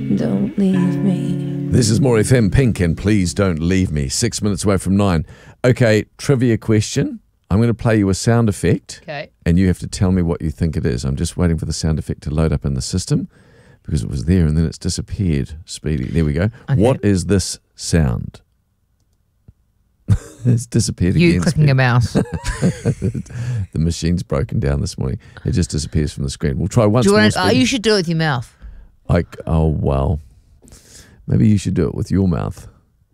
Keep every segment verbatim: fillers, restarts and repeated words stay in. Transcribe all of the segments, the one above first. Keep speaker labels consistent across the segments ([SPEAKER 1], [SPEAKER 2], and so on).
[SPEAKER 1] Don't leave me.
[SPEAKER 2] This is More F M, Pink, and Please Don't Leave Me. Six minutes away from nine. Okay, trivia question. I'm going to play you a sound effect.
[SPEAKER 3] Okay.
[SPEAKER 2] And you have to tell me what you think it is. I'm just waiting for the sound effect to load up in the system because it was there and then it's disappeared. Speedy. There we go. Okay. What is this sound? It's disappeared
[SPEAKER 3] you
[SPEAKER 2] again.
[SPEAKER 3] You clicking
[SPEAKER 2] Speedy.
[SPEAKER 3] a mouse.
[SPEAKER 2] The machine's broken down this morning. It just disappears from the screen. We'll try once
[SPEAKER 3] do you
[SPEAKER 2] more.
[SPEAKER 3] want to, oh, you should do it with your mouth.
[SPEAKER 2] Like, oh, well. Maybe you should do it with your mouth.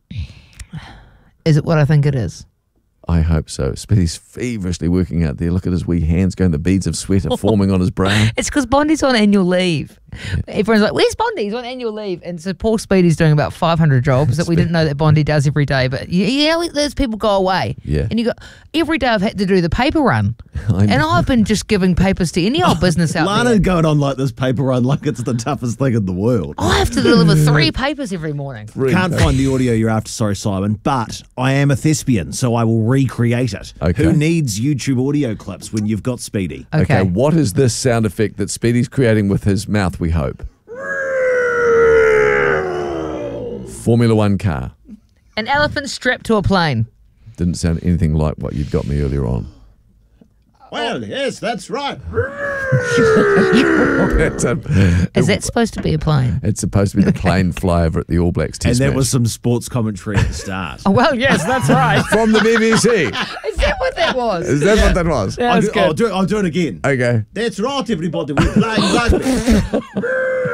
[SPEAKER 3] Is it what I think it is?
[SPEAKER 2] I hope so. Speedy's feverishly working out there. Look at his wee hands going. The beads of sweat are forming on his brow.
[SPEAKER 3] It's because Bondi's on annual leave. Yeah. Everyone's like, where's Bondi? He's on annual leave. And so poor Speedy's doing about five hundred jobs that we didn't know that Bondi does every day. But, you, you know, those people go away.
[SPEAKER 2] Yeah.
[SPEAKER 3] And you go, every day I've had to do the paper run. I and I've been just giving papers to any old business out
[SPEAKER 4] Lana
[SPEAKER 3] there.
[SPEAKER 4] Lana going on like this paper run like it's the toughest thing in the world.
[SPEAKER 3] I have to deliver three papers every morning.
[SPEAKER 4] Three Can't papers. Find the audio you're after, sorry, Simon, but I am a thespian, so I will recreate it.
[SPEAKER 2] Okay.
[SPEAKER 4] Who needs YouTube audio clips when you've got Speedy?
[SPEAKER 3] Okay.
[SPEAKER 2] Okay, what is this sound effect that Speedy's creating with his mouth, we hope? Formula One car.
[SPEAKER 3] An elephant strapped to a plane.
[SPEAKER 2] Didn't sound anything like what you'd got me earlier on.
[SPEAKER 4] Well, yes, that's right.
[SPEAKER 2] That's a,
[SPEAKER 3] Is that supposed to be a plane?
[SPEAKER 2] It's supposed to be the plane flyover at the All Blacks test
[SPEAKER 4] And there
[SPEAKER 2] match.
[SPEAKER 4] was some sports commentary at the start.
[SPEAKER 3] Oh, well, yes, that's right.
[SPEAKER 2] From the B B C.
[SPEAKER 3] Is that what that was?
[SPEAKER 2] Is that yeah. what that was?
[SPEAKER 3] Yeah,
[SPEAKER 4] I'll, do,
[SPEAKER 3] good.
[SPEAKER 4] I'll, do it, I'll do it again.
[SPEAKER 2] Okay.
[SPEAKER 4] That's right, everybody. We're playing rugby.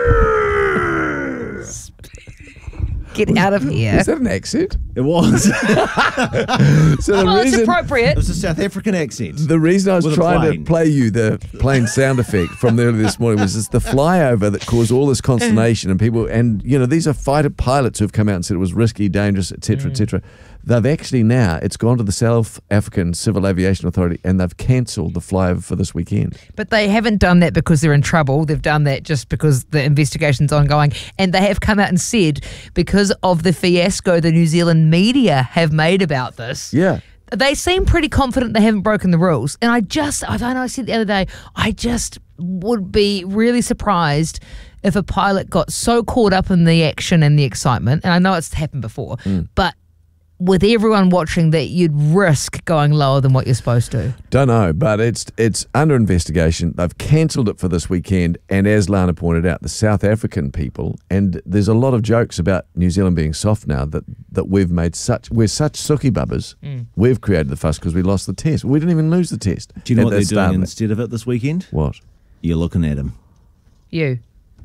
[SPEAKER 3] Get out of here.
[SPEAKER 2] Is that an accent?
[SPEAKER 4] It was.
[SPEAKER 2] So the
[SPEAKER 3] well,
[SPEAKER 2] reason,
[SPEAKER 3] it's appropriate.
[SPEAKER 4] It was a South African accent.
[SPEAKER 2] The reason I was
[SPEAKER 4] With
[SPEAKER 2] trying to play you the plane sound effect from earlier this morning was it's the flyover that caused all this consternation and people, and you know, these are fighter pilots who've come out and said it was risky, dangerous, et cetera, mm. et cetera. They've actually now, it's gone to the South African Civil Aviation Authority and they've cancelled the flyover for this weekend.
[SPEAKER 3] But they haven't done that because they're in trouble. They've done that just because the investigation's ongoing. And they have come out and said, because of the fiasco the New Zealand media have made about this,
[SPEAKER 2] yeah,
[SPEAKER 3] they seem pretty confident they haven't broken the rules. And I just, I don't know, I said the other day, I just would be really surprised if a pilot got so caught up in the action and the excitement, and I know it's happened before, mm. but with everyone watching that you'd risk going lower than what you're supposed to.
[SPEAKER 2] Don't know, but it's it's under investigation. They've cancelled it for this weekend, and as Lana pointed out, the South African people, and there's a lot of jokes about New Zealand being soft now, that, that we've made such, we're such sookie bubbers, mm. we've created the fuss because we lost the test. We didn't even lose the test.
[SPEAKER 4] Do you know what they're doing instead of it this weekend?
[SPEAKER 2] What?
[SPEAKER 4] You're looking at him.
[SPEAKER 3] You.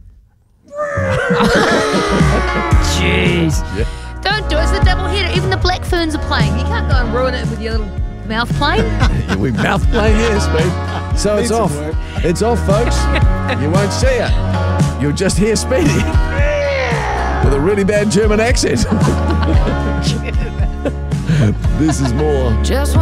[SPEAKER 3] Jeez. Yeah. Don't do it. It's the double header. Even the Black Ferns are playing. You can't go and ruin it with your little mouth playing.
[SPEAKER 2] We mouth playing here, Speed. So it's off. It's off, folks. You won't see it. You'll just hear Speedy with a really bad German accent. This is more. Just